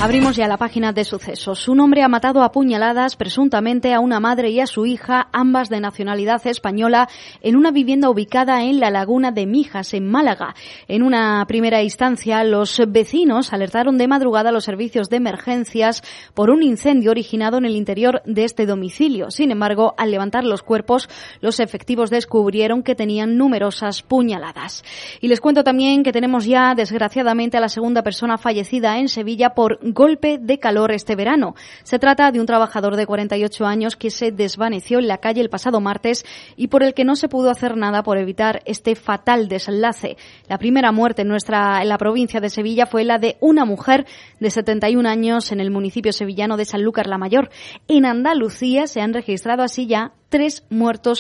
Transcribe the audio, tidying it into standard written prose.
Abrimos ya la página de sucesos. Un hombre ha matado a puñaladas presuntamente a una madre y a su hija, ambas de nacionalidad española, en una vivienda ubicada en la Laguna de Mijas, en Málaga. En una primera instancia, los vecinos alertaron de madrugada a los servicios de emergencias por un incendio originado en el interior de este domicilio. Sin embargo, al levantar los cuerpos, los efectivos descubrieron que tenían numerosas puñaladas. Y les cuento también que tenemos ya, desgraciadamente, a la segunda persona fallecida en Sevilla por golpe de calor este verano. Se trata de un trabajador de 48 años que se desvaneció en la calle el pasado martes y por el que no se pudo hacer nada por evitar este fatal desenlace. La primera muerte en la provincia de Sevilla fue la de una mujer de 71 años en el municipio sevillano de Sanlúcar la Mayor. En Andalucía se han registrado así ya 3 muertos